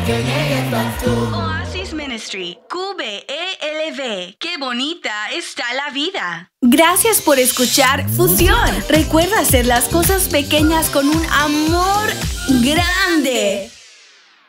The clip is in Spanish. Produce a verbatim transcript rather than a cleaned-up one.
Oasis Ministry, Q B E L V. ¡Qué bonita está la vida! Gracias por escuchar Fusión. Recuerda hacer las cosas pequeñas con un amor grande.